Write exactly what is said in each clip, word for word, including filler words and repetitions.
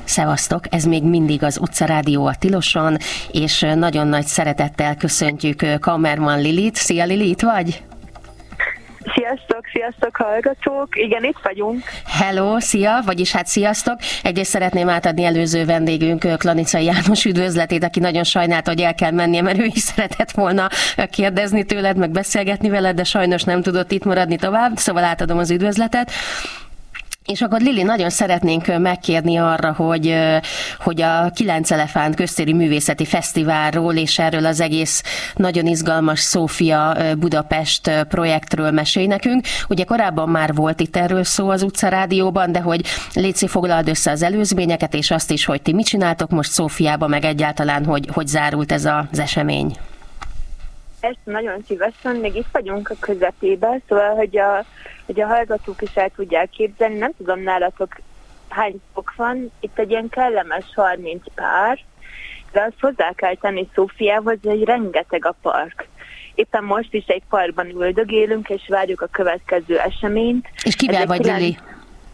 Szevasztok, ez még mindig az Utca Rádió a Tiloson, és nagyon nagy szeretettel köszöntjük Kammerman Lilit. Szia Lili, itt vagy? Sziasztok, sziasztok hallgatók, igen, itt vagyunk. Hello, szia, vagyis hát sziasztok. Egyrészt szeretném átadni előző vendégünk Klanicai János üdvözletét, aki nagyon sajnálta, hogy el kell mennie, mert ő is szeretett volna kérdezni tőled, meg beszélgetni veled, de sajnos nem tudott itt maradni tovább, szóval átadom az üdvözletet. És akkor Lili, nagyon szeretnénk megkérni arra, hogy, hogy a Kilenc Elefánt Köztéri Művészeti Fesztiválról és erről az egész nagyon izgalmas Szófia Budapest projektről mesélj nekünk. Ugye korábban már volt itt erről szó az Utca Rádióban, de hogy létszik, foglald össze az előzményeket, és azt is, hogy ti mit csináltok most Szófiában, meg egyáltalán, hogy, hogy zárult ez az esemény. Ezt nagyon szívesen, még itt vagyunk a közepében, szóval, hogy a, hogy a hallgatók is el tudják képzelni, nem tudom nálatok hány fok van, itt egy ilyen kellemes harminc pár, de azt hozzá kell tenni Szófiához, hogy rengeteg a park. Éppen most is egy parkban üldögélünk, és várjuk a következő eseményt. És kivel vagy, kilenc... Lili?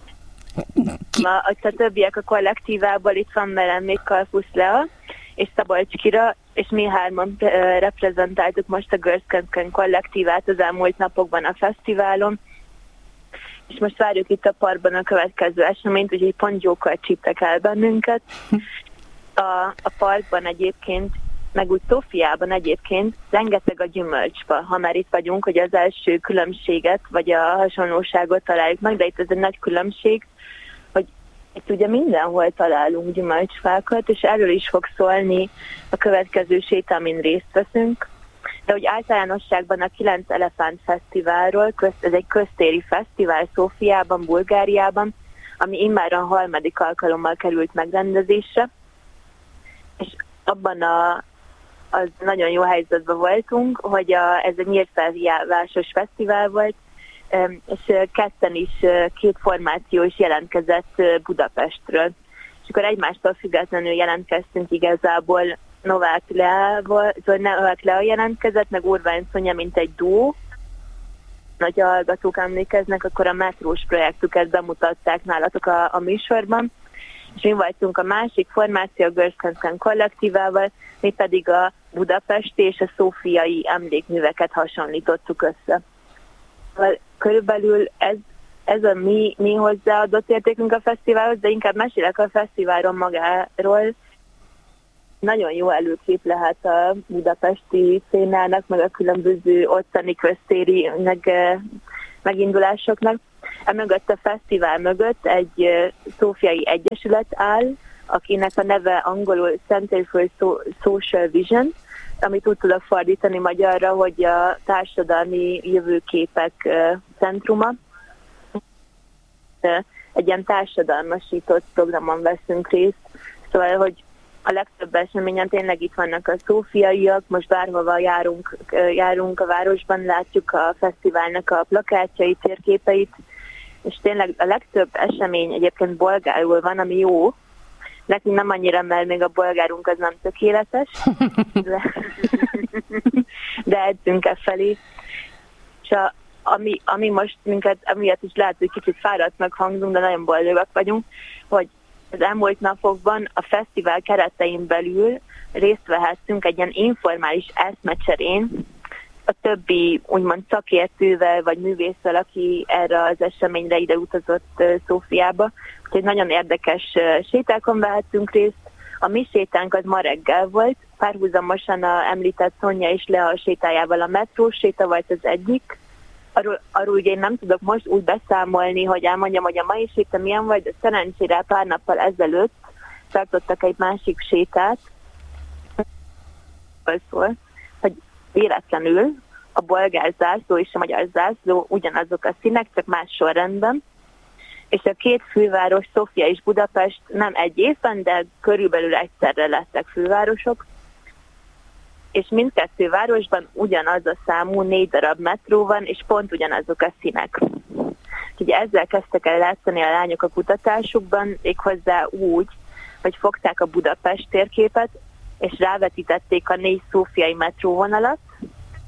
Ki... Ma, a többiek a kollektívából, itt van velem még Kalfusz Lea, és Szabolcs Kira, és mi hárman uh, reprezentáltuk most a Girls Can Can kollektívát az elmúlt napokban a fesztiválon, és most várjuk itt a parkban a következő eseményt, úgyhogy pont jókkal csíptek el bennünket. A, a parkban egyébként, meg úgy Szófiában egyébként rengeteg a gyümölcsfa, ha már itt vagyunk, hogy az első különbséget, vagy a hasonlóságot találjuk meg, de itt ez egy nagy különbség, hogy itt ugye mindenhol találunk gyümölcsfákat, és erről is fog szólni a következő séta, amin részt veszünk. De hogy általánosságban a Kilenc Elefánt Fesztiválról, ez egy köztéri fesztivál Szófiában, Bulgáriában, ami immár a harmadik alkalommal került megrendezésre, és abban a, az nagyon jó helyzetben voltunk, hogy a, ez egy nyílt felhívásos fesztivál volt, és ketten is, két formáció is jelentkezett Budapestről. És akkor egymástól függetlenül jelentkeztünk igazából. Novák Leával, Novák Lea jelentkezett, meg Urvány Szonya, mint egy duó. Nagy hallgatók emlékeznek, akkor a metrós projektüket bemutatták nálatok a, a műsorban. És mi voltunk a másik formáció, a Girls Can Can kollektívával, mi pedig a budapesti és a szófiai emlékműveket hasonlítottuk össze. Körülbelül ez, ez a mi, mi hozzáadott értékünk a fesztiválhoz, de inkább mesélek a fesztiválról magáról. Nagyon jó előkép lehet a budapesti szénának, meg a különböző ottani köztéri meg, megindulásoknak. Emögött a fesztivál mögött egy szófiai egyesület áll, akinek a neve angolul Center for Social Vision, amit úgy tudok fordítani magyarra, hogy a társadalmi jövőképek centruma. Egy ilyen társadalmasított programon veszünk részt, szóval, hogy a legtöbb eseményen tényleg itt vannak a szófiaiak, most bárhova járunk, járunk a városban, látjuk a fesztiválnak a plakátjait, térképeit, és tényleg a legtöbb esemény egyébként bolgárul van, ami jó. Nekünk nem annyira, mert még a bolgárunk az nem tökéletes, de, de edzünk e felé. És a, ami, ami most minket, amiatt is lehet, hogy kicsit fáradtnak hangzunk, de nagyon boldogak vagyunk, hogy az elmúlt napokban a fesztivál keretein belül részt vehettünk egy ilyen informális eszmecserén a többi úgymond szakértővel vagy művésszel, aki erre az eseményre ide utazott Szófiába. Úgyhogy nagyon érdekes sétákon vehettünk részt. A mi sétánk az ma reggel volt, párhuzamosan a említett Szonya és Lea sétájával a metrós séta volt az egyik. Arról, arról ugye én nem tudok most úgy beszámolni, hogy elmondjam, hogy a mai séta milyen volt, de szerencsére pár nappal ezelőtt tartottak egy másik sétát, szól, hogy véletlenül a bolgár zászló és a magyar zászló ugyanazok a színek, csak más sorrendben, és a két főváros, Szófia és Budapest nem egy évben, de körülbelül egyszerre lettek fővárosok, és mindkettő városban ugyanaz a számú négy darab metró van, és pont ugyanazok a színek. Úgyhogy ezzel kezdtek el látszani a lányok a kutatásukban, méghozzá úgy, hogy fogták a Budapest térképet, és rávetítették a négy szófiai metróvonalat.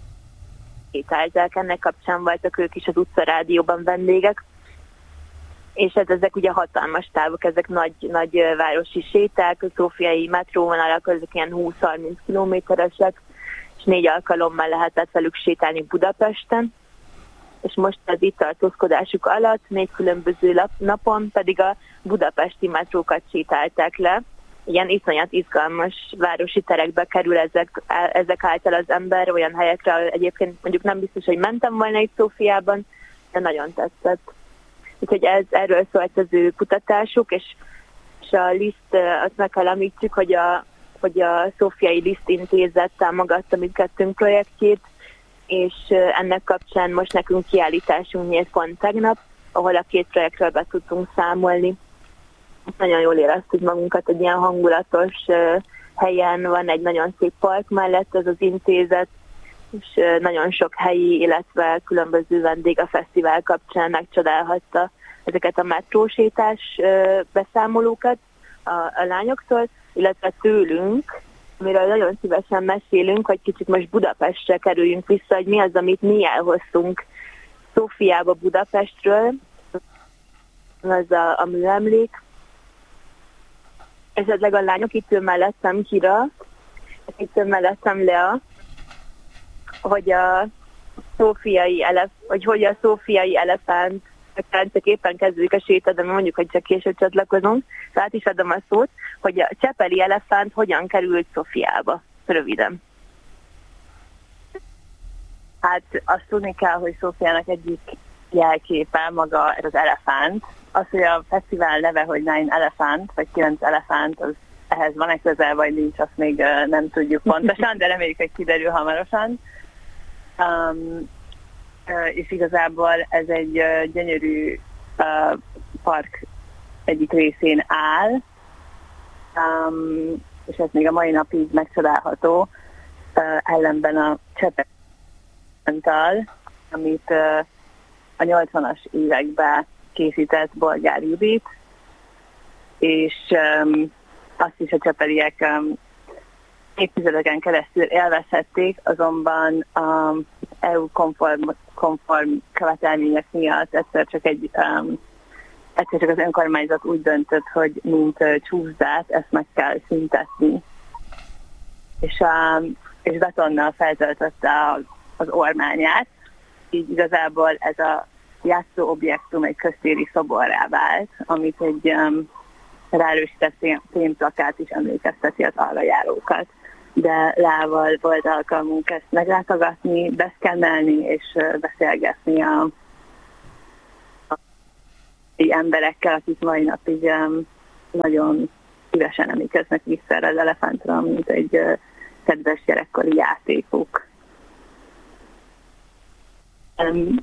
Sétálták, ennek kapcsán voltak ők is az Utca Rádióban vendégek. és hát ezek ugye hatalmas távok, ezek nagy, nagy városi séták, a szófiai metróvonalak, azok ilyen húsz-harminc kilométeresek, és négy alkalommal lehetett velük sétálni Budapesten, és most az itt tartózkodásuk alatt négy különböző napon pedig a budapesti metrókat sétálták le. Ilyen iszonyat izgalmas városi terekbe kerül ezek, ezek által az ember olyan helyekre, ahol egyébként mondjuk nem biztos, hogy mentem volna itt Szófiában, de nagyon tetszett. Úgyhogy ez, erről szólt az ő kutatásuk, és, és a liszt, azt meg kell említsük, hogy a, hogy a Szófiai Liszt Intézet támogatta mindkettőnk projektjét, és ennek kapcsán most nekünk kiállításunk nyílt pont tegnap, ahol a két projektről be tudtunk számolni. Nagyon jól éreztük magunkat egy ilyen hangulatos helyen, van egy nagyon szép park mellett ez az intézet, és nagyon sok helyi, illetve különböző vendég a fesztivál kapcsán megcsodálhatta ezeket a metrósétás beszámolókat a, a lányoktól, illetve tőlünk, amiről nagyon szívesen mesélünk, hogy kicsit most Budapestre kerüljünk vissza, hogy mi az, amit mi elhoztunk Szófiába Budapestről, az a, a műemlék. Esetleg a lányok, itt ül mellettem Kira, itt ül mellettem Lea, hogy a szófiai elef, hogy hogy a szófiai elefánt, csak éppen kezdődik a séta, de mondjuk, hogy csak később csatlakozunk, tehát is adom a szót, hogy a csepeli elefánt hogyan került Szófiába, röviden. Hát azt tudni kell, hogy Szófiának egyik jelképe maga ez az elefánt. Az, hogy a fesztivál neve, hogy Nine Elephant, vagy kilenc elefánt, az ehhez van-e közel, vagy nincs, azt még uh, nem tudjuk pontosan, de reméljük, hogy kiderül hamarosan. Um, uh, és igazából ez egy uh, gyönyörű uh, park egyik részén áll, um, és ez még a mai napig megcsodálható, uh, ellenben a Csepental, amit uh, a nyolcvanas években készített Bolgár Judit, és um, azt is a csepeliek um, évtizedeken keresztül élvezhették, azonban az é u konform, konform követelmények miatt egyszer csak, egy, um, egyszer csak az önkormányzat úgy döntött, hogy mint uh, csúszdát ezt meg kell szüntetni. És, um, és betonnal feltöltötte az ormányát, így igazából ez a játszó objektum egy köztéri szoborrá vált, amit egy um, ráerősített fémplakát is emlékezteti az arra járókat. De Lával volt alkalmunk ezt meglátogatni, beszkennelni és uh, beszélgetni a, a, a emberekkel, akik mai napig um, nagyon szívesen emlékeznek vissza az elefántra, mint egy uh, kedves gyerekkori játékuk. Um,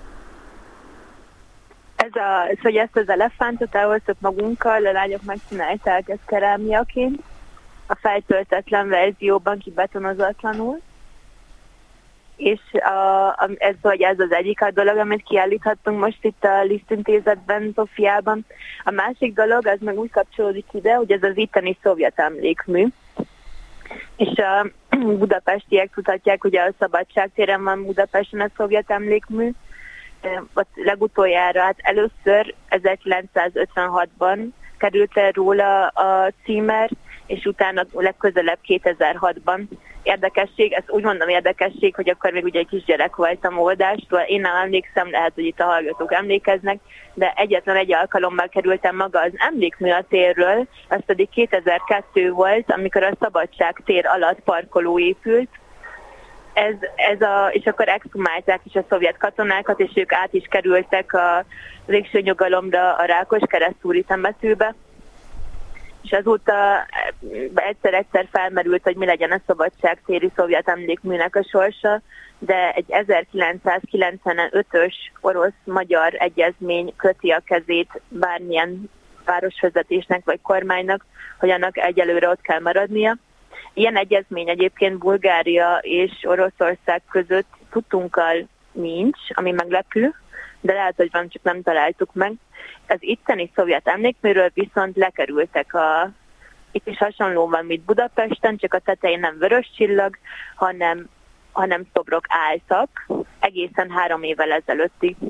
Ez a, hogy ezt az elefántot elhoztuk magunkkal, a lányok megcsinálták ezt kerámiaként, a feltöltetlen verzióban kibetonozatlanul, és a, a, ez, hogy ez az egyik a dolog, amit kiállíthattunk most itt a Liszt Intézetben, Szófiában. A másik dolog, az meg úgy kapcsolódik ide, hogy ez az itteni szovjet emlékmű, és a budapestiek tudhatják, ugye a Szabadságtéren van Budapesten a szovjet emlékmű, ott legutoljára, hát először ezerkilencszázötvenhatban került el róla a címer, és utána legközelebb kétezer-hatban. Érdekesség, ez úgy mondom érdekesség, hogy akkor még ugye egy kisgyerek voltam oldástól, én nem emlékszem, lehet, hogy itt a hallgatók emlékeznek, de egyetlen egy alkalommal kerültem maga az emlékmű a térről, az pedig kétezer-kettő volt, amikor a Szabadság tér alatt parkoló épült. Ez, ez a, és akkor exhumálták is a szovjet katonákat, és ők át is kerültek a végső nyugalomra a Rákoskeresztúri temetőbe. És azóta egyszer-egyszer felmerült, hogy mi legyen a szabadságtéri szovjet emlékműnek a sorsa, de egy ezerkilencszázkilencvenötös orosz-magyar egyezmény köti a kezét bármilyen városvezetésnek vagy kormánynak, hogy annak egyelőre ott kell maradnia. Ilyen egyezmény egyébként Bulgária és Oroszország között tudtunkkal nincs, ami meglepő, de lehet, hogy van, csak nem találtuk meg. Az itteni szovjet emlékműről viszont lekerültek a... Itt is hasonló van, mint Budapesten, csak a tetején nem vörös csillag, hanem, hanem szobrok álltak egészen három évvel ezelőttig.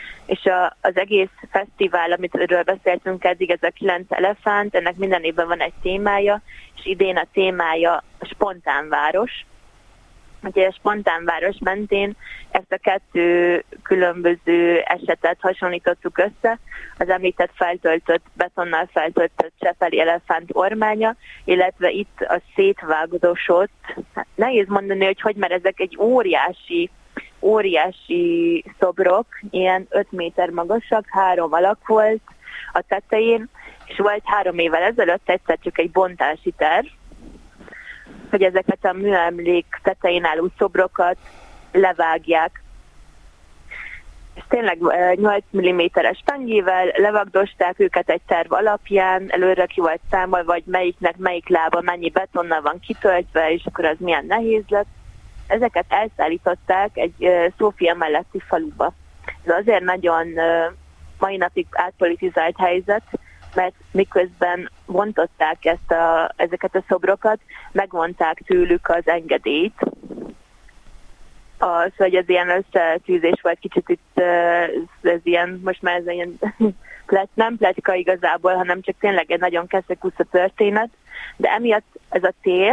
és a, az egész fesztivál, amitről beszéltünk eddig, ez a kilenc elefánt, ennek minden évben van egy témája, és idén a témája a spontán város. Ugye a spontán város mentén ezt a kettő különböző esetet hasonlítottuk össze, az említett feltöltött, betonnal feltöltött csepeli elefánt ormánya, illetve itt a szétvágdosott, hát nehéz mondani, hogy hogy, mert ezek egy óriási, óriási szobrok, ilyen öt méter magasak, három alak volt a tetején, és volt három évvel ezelőtt egyszer csak egy bontási terv, hogy ezeket a műemlék tetején álló szobrokat levágják. És tényleg nyolc milliméteres tangével levagdosták őket egy terv alapján, előre ki volt számolva, vagy melyiknek melyik lába mennyi betonnal van kitöltve, és akkor az milyen nehéz lett. Ezeket elszállították egy Szófia melletti faluba. Ez azért nagyon mai napig átpolitizált helyzet, mert miközben vontották ezt a, ezeket a szobrokat, megvonták tőlük az engedélyt. Az, hogy ez ilyen összetűzés volt kicsit itt, ez, ez ilyen, most már ez ilyen plet, nem pletyka igazából, hanem csak tényleg egy nagyon keszekusza történet, de emiatt ez a tér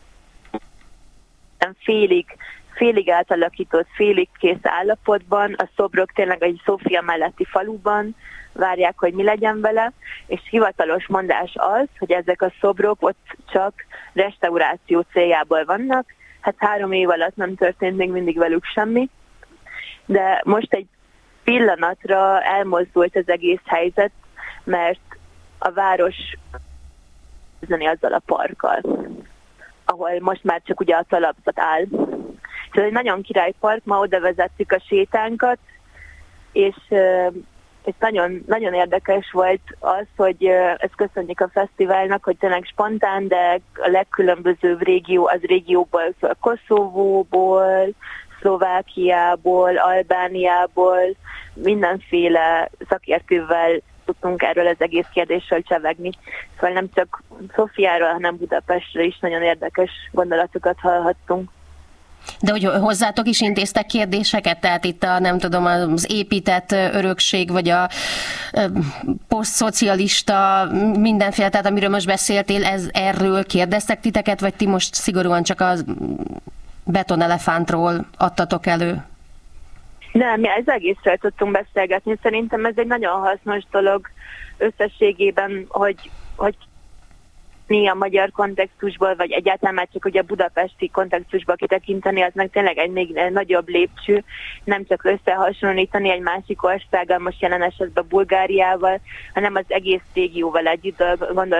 félig, félig átalakított, félig kész állapotban, a szobrok tényleg egy Szófia melletti faluban várják, hogy mi legyen vele, és hivatalos mondás az, hogy ezek a szobrok ott csak restauráció céljából vannak, hát három év alatt nem történt még mindig velük semmi, de most egy pillanatra elmozdult az egész helyzet, mert a város üzeni azzal a parkkal, ahol most már csak ugye a talapzat áll. És ez egy nagyon király park, ma oda vezettük a sétánkat, és és nagyon, nagyon érdekes volt az, hogy ezt köszönjük a fesztiválnak, hogy tényleg spontán, de a legkülönbözőbb régió, az régióból, szóval Koszovóból, Szlovákiából, Albániából, mindenféle szakértővel tudtunk erről az egész kérdésről csevegni. Szóval nem csak Szófiáról, hanem Budapestről is nagyon érdekes gondolatokat hallhattunk. De hogy hozzátok is intéztek kérdéseket? Tehát itt a, nem tudom, az épített örökség, vagy a posztszocialista mindenféle, tehát amiről most beszéltél, ez, erről kérdeztek titeket, vagy ti most szigorúan csak a betonelefántról adtatok elő? Nem, mi ez egészről tudtunk beszélgetni. Szerintem ez egy nagyon hasznos dolog összességében, hogy, hogy a magyar kontextusból, vagy egyáltalán már csak ugye a budapesti kontextusból kitekinteni, az meg tényleg egy még nagyobb lépcső, nem csak összehasonlítani egy másik országgal, most jelen esetben Bulgáriával, hanem az egész régióval együtt gondolkodni